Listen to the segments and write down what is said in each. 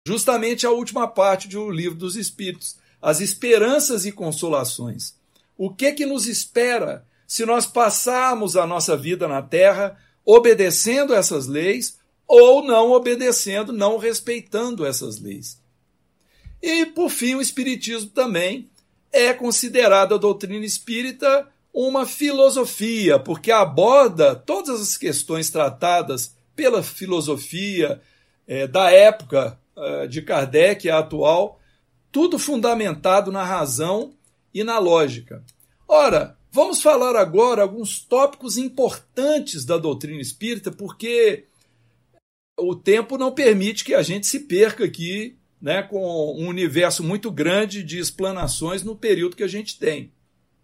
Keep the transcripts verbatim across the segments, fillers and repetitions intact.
justamente a última parte do Livro dos Espíritos, as esperanças e consolações. O que que nos espera se nós passarmos a nossa vida na Terra obedecendo essas leis ou não obedecendo, não respeitando essas leis? E, por fim, o Espiritismo também é considerado a doutrina espírita uma filosofia, porque aborda todas as questões tratadas pela filosofia é, da época é, de Kardec, a atual, tudo fundamentado na razão e na lógica. Ora, vamos falar agora alguns tópicos importantes da doutrina espírita, porque o tempo não permite que a gente se perca aqui, né, com um universo muito grande de explanações no período que a gente tem.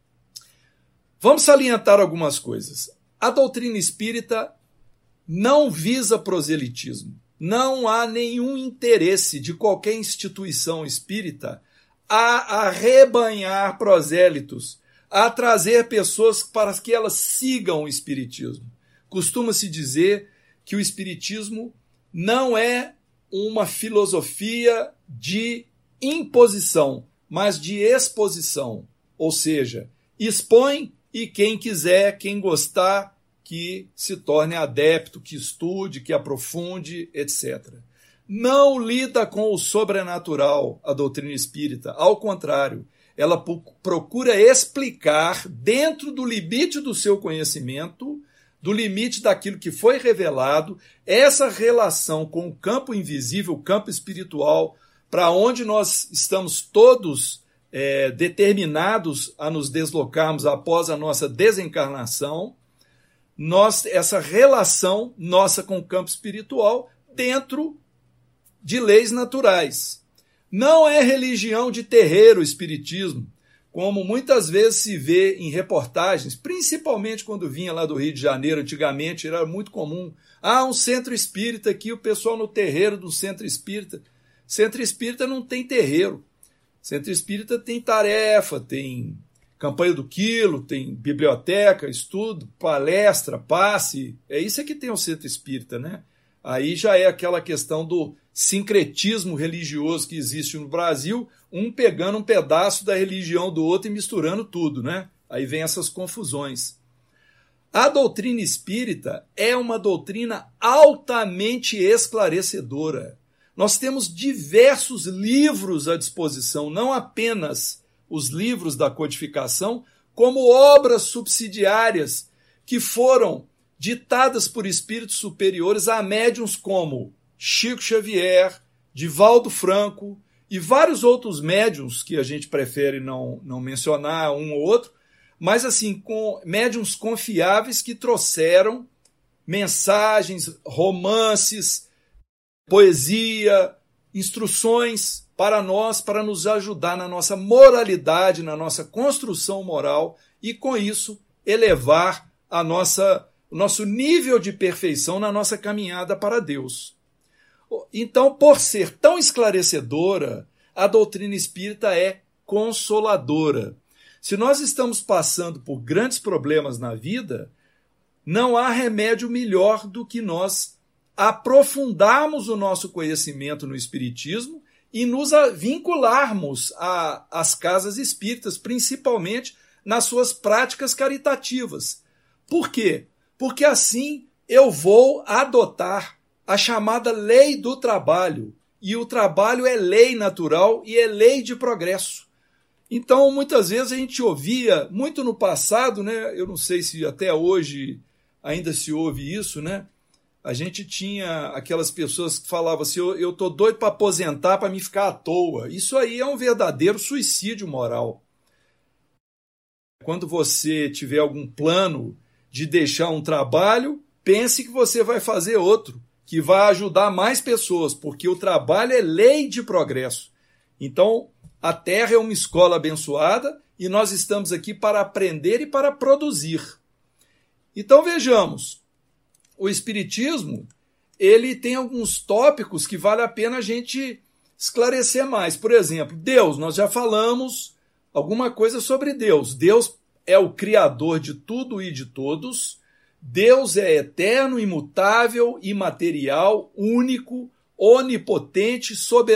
Vamos salientar algumas coisas. A doutrina espírita não visa proselitismo. Não há nenhum interesse de qualquer instituição espírita a arrebanhar prosélitos, a trazer pessoas para que elas sigam o espiritismo. Costuma-se dizer que o espiritismo não é uma filosofia de imposição, mas de exposição. Ou seja, expõe e quem quiser, quem gostar, que se torne adepto, que estude, que aprofunde, etcétera. Não lida com o sobrenatural a doutrina espírita, ao contrário, ela procura explicar dentro do limite do seu conhecimento, do limite daquilo que foi revelado, essa relação com o campo invisível, o campo espiritual, para onde nós estamos todos é, determinados a nos deslocarmos após a nossa desencarnação, nós, essa relação nossa com o campo espiritual dentro de leis naturais. Não é religião de terreiro o espiritismo, como muitas vezes se vê em reportagens, principalmente quando vinha lá do Rio de Janeiro, antigamente era muito comum. Ah, um centro espírita aqui, o pessoal no terreiro do centro espírita. Centro espírita não tem terreiro. Centro espírita tem tarefa, tem campanha do quilo, tem biblioteca, estudo, palestra, passe. É isso que tem o centro espírita, né? Aí já é aquela questão do sincretismo religioso que existe no Brasil, um pegando um pedaço da religião do outro e misturando tudo, né? Aí vem essas confusões. A doutrina espírita é uma doutrina altamente esclarecedora. Nós temos diversos livros à disposição, não apenas os livros da codificação, como obras subsidiárias que foram ditadas por espíritos superiores a médiuns como Chico Xavier, Divaldo Franco e vários outros médiuns que a gente prefere não, não mencionar um ou outro, mas assim, com médiuns confiáveis que trouxeram mensagens, romances, poesia, instruções para nós, para nos ajudar na nossa moralidade, na nossa construção moral e, com isso, elevar a nossa, o nosso nível de perfeição na nossa caminhada para Deus. Então, por ser tão esclarecedora, a doutrina espírita é consoladora. Se nós estamos passando por grandes problemas na vida, não há remédio melhor do que nós aprofundarmos o nosso conhecimento no espiritismo e nos vincularmos às casas espíritas, principalmente nas suas práticas caritativas. Por quê? Porque assim eu vou adotar a chamada lei do trabalho. E o trabalho é lei natural e é lei de progresso. Então, muitas vezes a gente ouvia, muito no passado, né? Eu não sei se até hoje ainda se ouve isso, né? A gente tinha aquelas pessoas que falavam assim, eu estou doido para aposentar, para me ficar à toa. Isso aí é um verdadeiro suicídio moral. Quando você tiver algum plano de deixar um trabalho, pense que você vai fazer outro, que vai ajudar mais pessoas, porque o trabalho é lei de progresso. Então, a Terra é uma escola abençoada e nós estamos aqui para aprender e para produzir. Então, vejamos, o Espiritismo ele tem alguns tópicos que vale a pena a gente esclarecer mais. Por exemplo, Deus, nós já falamos alguma coisa sobre Deus. Deus é o Criador de tudo e de todos. Deus é eterno, imutável, imaterial, único, onipotente, soberano.